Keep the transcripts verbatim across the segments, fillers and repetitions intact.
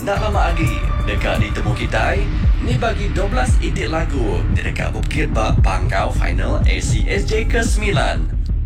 nak lama lagi dekat ditemu kita ni bagi dua belas itik lagu di dekat Bukit Bak Pangkau final A C S J ke sembilan.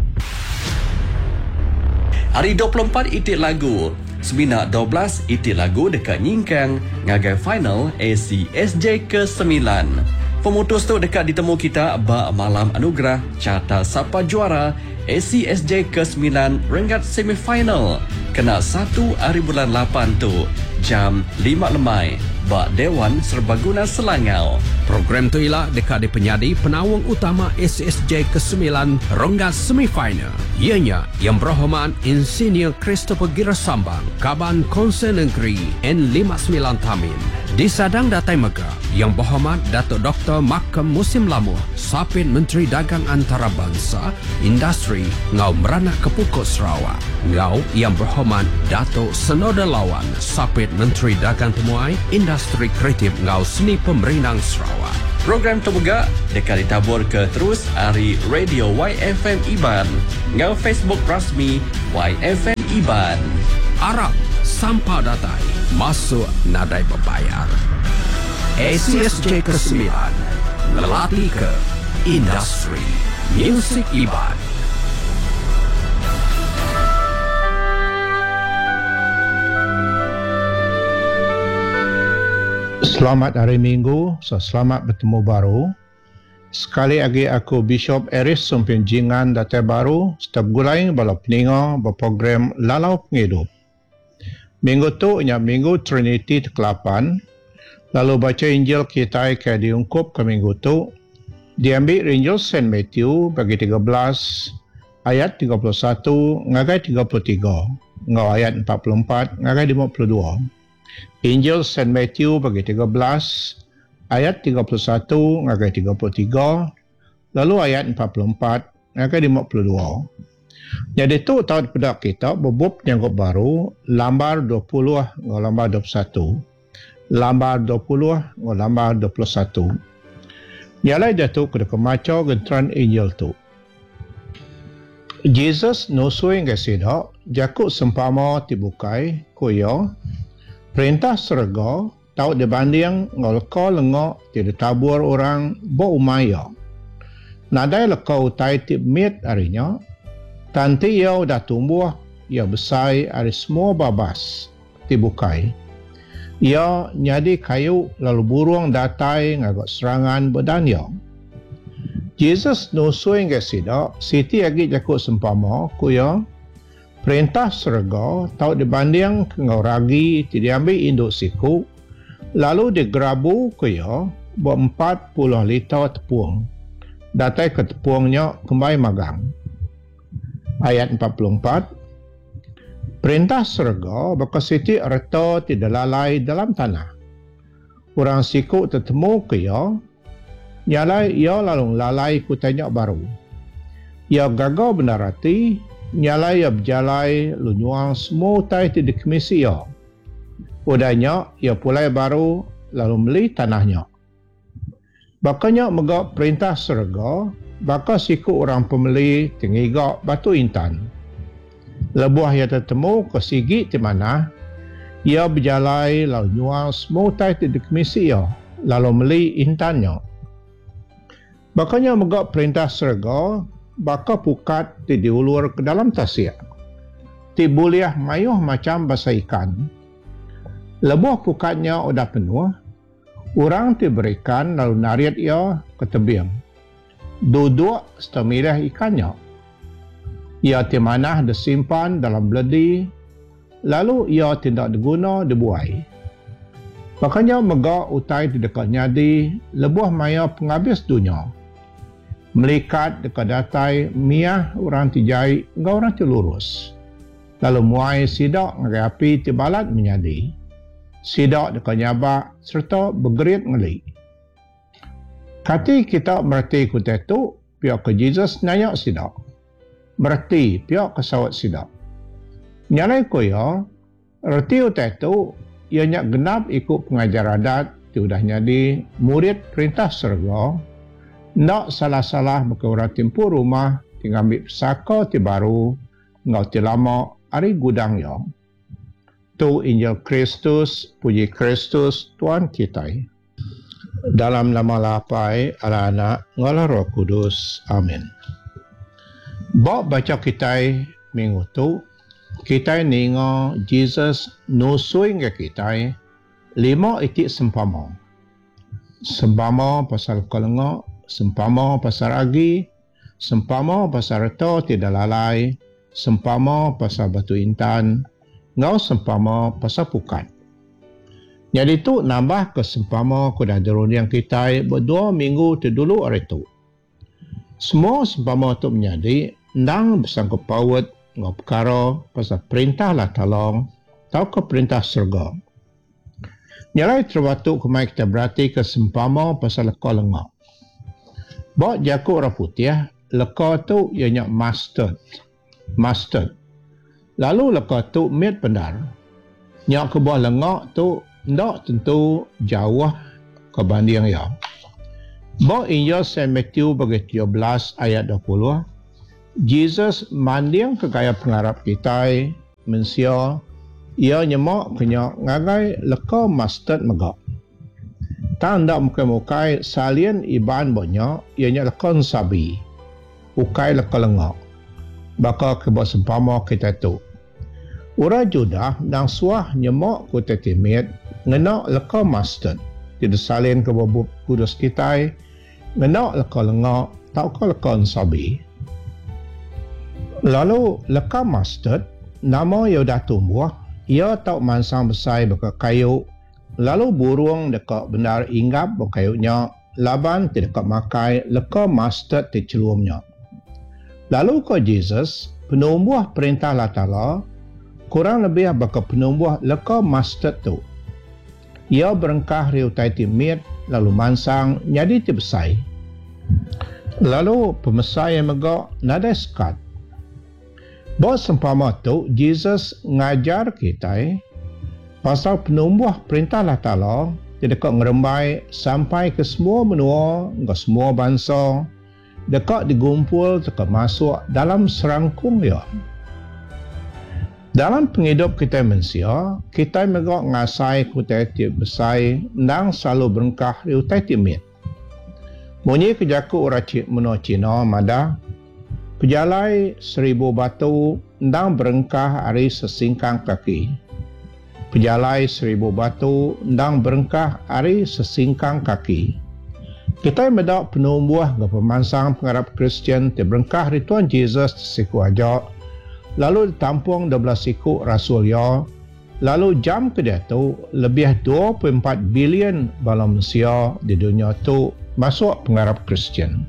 Hari dua puluh empat itik lagu Semina dua belas itik lagu dekat Nyingkang ngagai final A C S J ke sembilan. Pemutus tu dekat ditemu kita bak malam anugerah carta siapa juara A C S J ke sembilan rengat semifinal. Kena satu hari bulan lapan tu jam lima lemai bak Dewan Serbaguna Selangau. Program tu ialah dekat di penyadi penawang utama A C S J ke sembilan rongga semifinal. Ianya yang berhormat Insinyur Christopher Girasambang, Kaban Konsen Negeri N lima puluh sembilan Tamin. Disadang Datai Mega yang berhormat Datuk Doktor Makam Musim Lamuh, Sapit Menteri Dagang Antarabangsa, Industri Ngau Meranak Kepukut Sarawak. Ngau yang berhormat Datuk Senoda Lawan, Sapit Menteri Dagang Temuai, Industri Kreatif Ngau Seni Pemerintah Sarawak. Program terbuka dekat ditabur ke terus hari Radio Y F M Iban ngau Facebook rasmi Y F M Iban. Arab sampah datai masuk nadai berbayar. A C S J ke sembilan lelati ke industri Music Iban. Selamat hari Minggu, so selamat bertemu baru. Sekali lagi aku Bishop Eris Sumpian Jingan Datai Baru, setiap gulai bala peninga berprogram Lalau Penghidup. Minggu tu nya Minggu Trinity ke lapan, lalu baca Injil kita ke diungkup ke minggu tu, diambil Injil Saint Matthew bagi tiga belas, ayat tiga puluh satu, ngagai tiga puluh tiga, ngau ayat empat puluh empat, ngagai lima puluh dua. Injil Saint Matthew bagi tiga belas, ayat tiga puluh satu, ngagai tiga puluh tiga, lalu ayat empat puluh empat, ngagai lima puluh dua. Jadi tu tahun pedak kita bebub nyangkut baru lambar dua puluh ngau lambar dua puluh satu. Lambar dua puluh ngau lambar dua puluh satu. Nyalai jatuh ke dekat maco gentran Injil tu. Jesus nusui ngai sidak jakut sempama tibukai koyo perintah serga tau dibanding ngau leka lengok tidak tabur orang bo umaya. Nadai leka utai tip mit harinya tanti ia dah tumbuh, ia besar ada semua babas tibukai. Ia nyadi kayu lalu burung datai ngagak serangan bedanya. Jesus nusui ngai sidak, siti agi jakut sempama kuya perintah serga tau dibanding ngau ragi tidak ambil induk siku lalu digerabu kuya buat empat puluh liter tepung. Datai ke tepungnya kembali magang. Ayat empat puluh empat. Perintah serga berkesiti erta tidak lalai dalam tanah. Orang siku tertemu ke ia, nyalai ia lalu lalai kutanya baru. Ia gagal benar hati, nyalai ia berjalai lunyuang semua utai tidak kemisi ia. Udahnya ia pulai baru lalu beli tanahnya. Bakanya megak perintah serga, bakal siku orang pembeli tengigak batu intan. Lebuah ia tertemu ke sigi di mana ia berjalai lalu nyuang semua utai tidak kemisi ia lalu beli intannya. Bakanya megak perintah serga, bakal pukat di diulur ke dalam tasya. Ti buliah mayuh macam basa ikan. Lebuah pukatnya udah penuh, orang diberikan lalu nariat ia ke tebing. Duduk setemilah ikannya. Ia timanah disimpan dalam beledi, lalu ia tidak diguna dibuai. Makanya megak utai di dekat nyadi, lebuah maya penghabis dunia. Melikat dekat datai, miah orang tijai, ngau orang tilurus. Lalu muai sidak ngagai api tibalat menyadi. Sidak dekat nyabak serta bergerit ngeli. Kati kita merti kutai tu, pihak ke Jesus nayak sidak. Merti pihak ke sawat sidak. Nyalai koya, reti utai tu, ia nyak genap ikut pengajar adat, tiudah nyadi murid perintah serga, nak salah-salah muka orang timpu rumah, tinggal ambil pesaka ti baru, ngau ti lama, hari gudang yang. Tu Injil Kristus, puji Kristus, Tuhan kita. Dalam nama Lapai, ala anak, ngala Roh Kudus. Amin. Bok baca kita minggu tu, kita ningo Jesus nusui ke kita lima itik sempama. Sempama pasal kelengo, sempama pasal ragi, sempama pasal reto tidak lalai, sempama pasal batu intan, ngau sempama pasal pukat. Jadi tu nambah ke sempama kuda derun yang kita berdua minggu terdulu hari tu. Semua sempama tu menjadi ndang bersangkut paut ngau perkara pasal perintah lah tolong tau ke perintah surga. Nyalai terbatuk kemai kita berarti ke sempama pasal leka lengak. Bawa jakuk orang putih, leka tu ianya mustard. Mustard. Lalu leka tu mit pendar. Nyak ke bawah lengak tu ndak tentu jauh ke banding ya. Bawa Injil Saint Matthew bagi tiga belas ayat dua puluh. Jesus manding ke gaya pengarap kita mensia ia nyemak kena ngagai leka mustard megak. Tak ndak mukai-mukai salien iban banyak ianya leka sabi. Ukai leka lengak. Baka ke bawah sempama kita tu. Ura judah dan suah nyemak ku tetimit ngenak leka mustard. Tidak salin ke bawah kudus kita ngenak leka lengak tak ke leka sabi. Lalu leka mustard, nama ia dah tumbuh, ia tak mansang besar beka kayu. Lalu burung dekat benar inggap berkayunya, laban tidak makai leka mustard tercelumnya. Lalu ke Jesus, penumbuh perintah Allah Ta'ala, kurang lebih beka penumbuh leka mustard tu. Ia berengkah riutai timit, lalu mansang jadi terbesar. Lalu pemesai yang megak nada sekat. Bahawa sempama tu, Jesus ngajar kita pasal penumbuh perintah Allah Ta'ala dekat ngerembai sampai ke semua benua, ke semua bangsa, dekat digumpul, dekat masuk dalam serangkung dia. Dalam penghidup kita manusia, kita megak ngasai kutai tiap besar dan selalu berengkah riutai timit. Bunyi kejaku orang menua Cina mada, pejalai seribu batu ndang berengkah hari sesingkang kaki. Pejalai seribu batu ndang berengkah hari sesingkang kaki. Kita medak penumbuh ke pemansang pengarap Kristian terberengkah di Tuhan Jesus siku aja. Lalu ditampung dua belas siku Rasul ya. Lalu jam kedua tu lebih dua puluh empat bilion bala manusia di dunia tu masuk pengarap Kristian.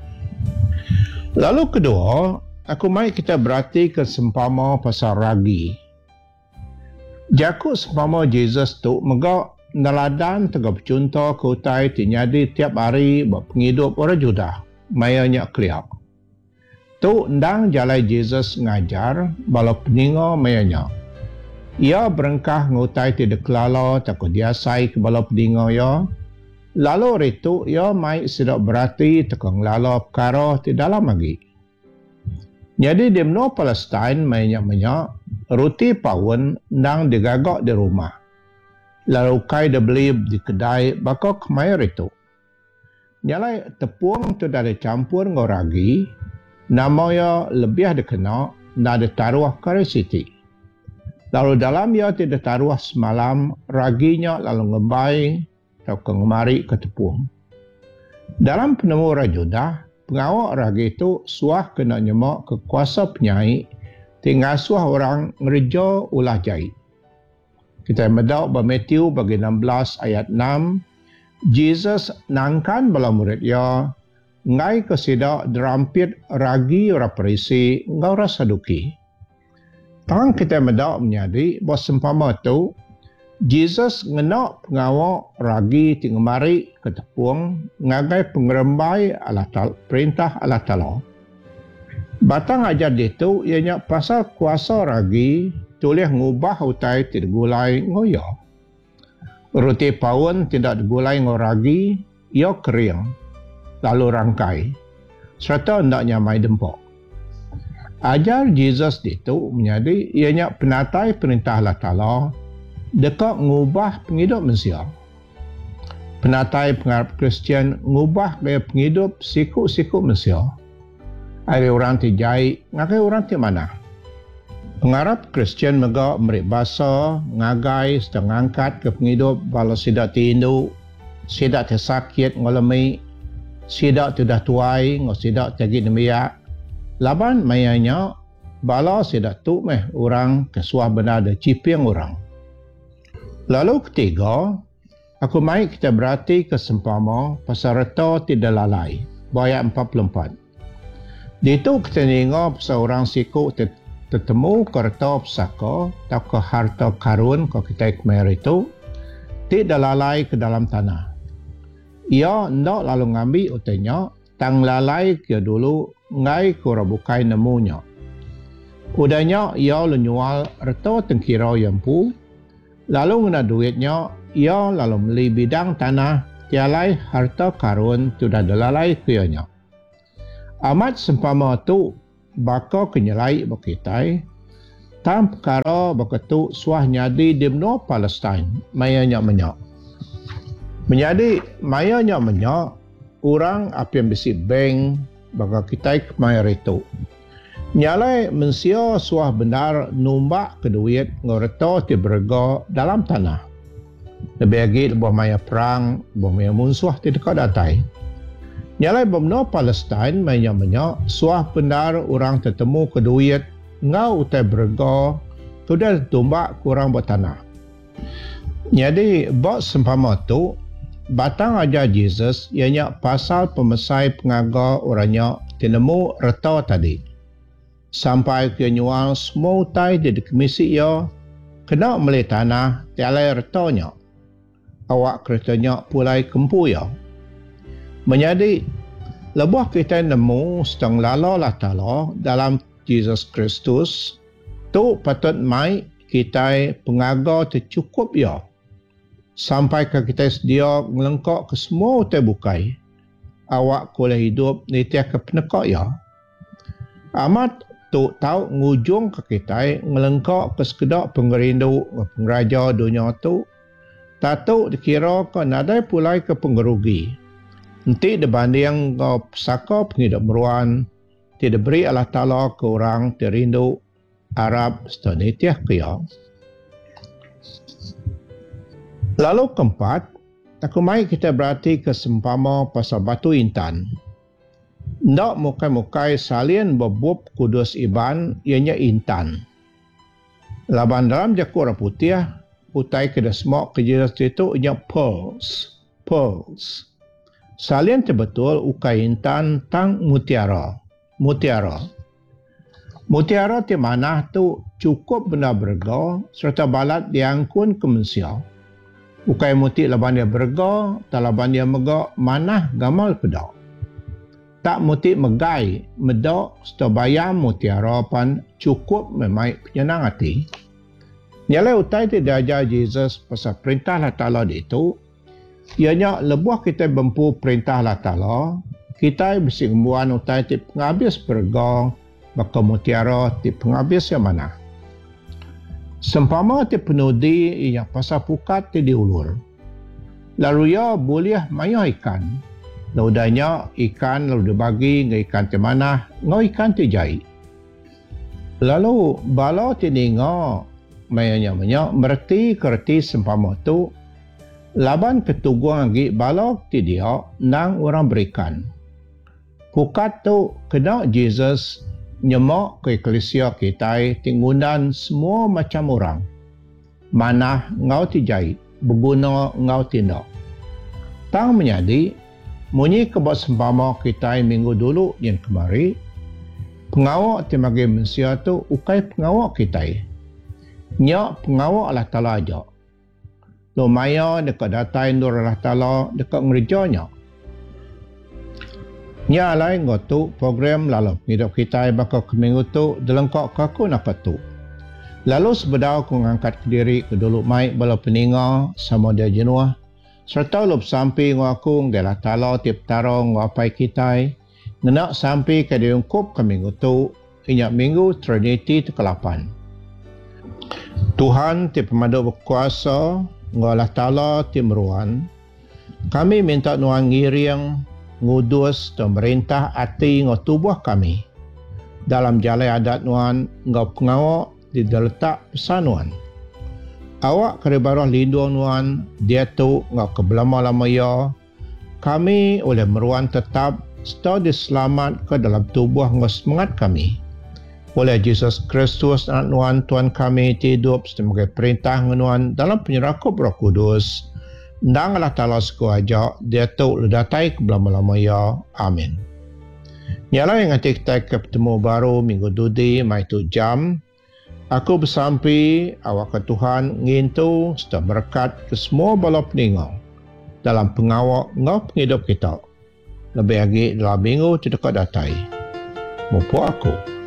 Lalu kedua, aku mai kita berarti ke sempama pasal ragi. Jakut sempama Jesus tu megak neladan tegap contoh kutai tinyadi tiap hari buat penghidup orang Judah. Mayanya keliap. Tu ndang jalai Jesus ngajar bala peninga mayanya. Ia berengkah ngutai tidak kelala takut diasai ke bala peninga ya. Lalu itu ia mai sedap berarti tekang lala perkara di dalam lagi. Jadi di menua Palestin banyak-banyak roti pawon nang digagak di rumah. Lalu kai dia beli di kedai bakal kemair itu. Nyalai tepung tu dah dicampur dengan ragi, nama ia lebih dikenal dah ditaruh kari siti. Lalu dalam ia tidak taruh semalam raginya lalu ngebai atau kengemari ke tepung. Dalam penemu rajudah, pengawak ragi itu suah kena nyemak ke kuasa penyai, tinggal suah orang ngereja ulah jahit. Kita medak ber Matthew bagi enam belas ayat enam, Jesus nangkan bala murid ia, ngai kesidak derampit ragi ora perisi, ngau rasa duki. Tang kita medak menyadi, bos sempama tu, Jesus ngenak pengawak ragi tinggemari ke tepung ngagai pengerembai Allah Ta'ala, perintah Allah Ta'ala. Batang ajar itu ianya pasal kuasa ragi tulih ngubah utai tidak gulai ngoyo. Roti pawon tidak digulai ngoragi, ia kering, lalu rangkai, serta hendaknya mai dempok. Ajar Jesus itu menjadi ianya penatai perintah Allah Ta'ala Dekak ngubah penghidup manusia. Penatai pengarap Kristian ngubah gaya penghidup sikut-sikut manusia. Ada orang terjai, ngagai orang ti mana. Pengarap Kristian megak merik bahasa, ngagai, sedang angkat ke penghidup, walau sidak tindu, sidak tersakit ngalami, sidak tidak tuai, ngau sidak tagi nemiak. Laban mayanya, bala sidak tu meh orang kesuah benar de cipiang orang. Lalu ketiga, aku mai kita berarti kesempama pasal reta tidak lalai. Ayat empat puluh empat. Di itu kita tengok seorang sikut tertemu ke reta pesaka atau ke harta karun kalau kita kemarin itu tidak lalai ke dalam tanah. Ia hendak lalu ngambil utenya, tang lalai ke dulu ngai kura bukai nemunya. Udahnya ia lenyual reta tengkira yang pu. Lalu ngena duitnya, ia lalu beli bidang tanah, tialai harta karun sudah dalalai kuyanya. Amat sempama tu, baka kenyelai bakitai, tam perkara bakatu suah nyadi di benua Palestin, mayanya menyak. Menjadi mayanya menyak, orang apa yang besi bank, baka kitai kemayar itu. Nyalai mensia suah benar numbak ke duit ngoreta ti berga dalam tanah. Lebih lagi lebih maya perang, lebih maya musuh ti dekat datai. Nyalai benua Palestin maya menyak suah benar orang tertemu ke duit ngau utai berga sudah tumbak kurang buat tanah. Jadi buat sempama tu batang ajar Jesus ianya pasal pemesai pengaga orangnya tinemu reta tadi. Sampai ke nyual semua utai di komisi ia kena meli tanah tialai retanya. Awak keretanya pulai kempu ya. Menjadi lebuh kita nemu sedang lala lah tala dalam Jesus Kristus tu patut mai kita pengaga tercukup ya. Sampai ke kita sedia ngelengkak ke semua utai bukai. Awak boleh hidup ni tiap ke penekak ya. Amat tu tahu ngujung ke kita ngelengkak ke sekedar pengerindu pengraja dunia tu tak tahu dikira ke nadai pulai ke pengerugi nanti dibanding ke pesaka penghidup meruan tidak beri Allah Ta'ala ke orang terindu Arab setanitiah kaya. Lalu keempat, aku mai kita berarti kesempama pasal batu intan. Ndak mukai-mukai salin bebub kudus iban ianya intan. Laban dalam jaku orang putih, utai kena semok kejelas itu ianya pearls. Pearls. Salin terbetul ukai intan tang mutiara. Mutiara. Mutiara di mana tu cukup benda berga serta balat diangkun ke manusia. Ukai muti laban dia berga, talaban dia megak manah gamal pedak. Tak muti megai, medak, setebayam mutiara pan cukup memai penyenang hati. Nyalai utai tidak ajar Jesus pasal perintah Allah Ta'ala itu, ianya lebuh kita bempu perintah Allah Ta'ala, kita besi gembuan utai ti penghabis berga, baka mutiara ti penghabis yang mana. Sempama ti penudi yang pasal pukat ti diulur. Lalu ia boleh maya ikan. Laudanya ikan lalu dibagi ngai ikan ti mana, ngau ikan ti jai. Lalu bala ti ninga mayanya manya merti kerti sempama tu laban ketuguang lagi bala ti dia nang orang berikan. Pukat tu kena Jesus nyemak ke eklesia kita tingundan semua macam orang. Manah ngau ti jai, berguna ngau tindak. Tang menyadi munyi kebak sempama kita minggu dulu yang kemari, pengawak ti magi manusia tu ukai pengawak kita. Nya pengawak Allah Ta'ala aja. Lumaya dekat datai nur Allah Ta'ala dekat ngerjanya. Nya lain ngotu program lalu hidup kita bakal ke minggu tu delengkak kaku nak tu. Lalu sebedau aku ngangkat ke diri ke dulu mai bala peninga sama dia jenuah. Serta lup sampai ngaku ngela Ta'ala tip tarong ngapai kita. Ngenak sampai ke diungkup ke minggu tu. Inyak minggu Trinity te kelapan. Tuhan ti pemandu berkuasa, Allah Ta'ala ti meruan, kami minta nuan ngiring, ngudus dan merintah hati ngau tubuh kami. Dalam jalan adat nuan, ngau pengawak di letak pesanuan. Awak keribaruh lindung nuan, dia tu ngau kebelama-lama ya, kami oleh meruan tetap serta diselamat ke dalam tubuh ngau semangat kami. Oleh Yesus Kristus anak nuan Tuhan kami hidup sebagai perintah nuan dalam penyerakup Roh Kudus. Dan Allah Ta'ala sekuaja, dia tu ledatai ke belama-lama ya. Amin. Nyalah yang nanti kita ketemu baru minggu dudi, mai tu jam. Aku bersampi awak ke Tuhan ngintu serta berkat ke semua bala peningau dalam pengawak ngau penghidup kita. Lebih lagi dalam minggu terdekat datai. Mumpuk aku.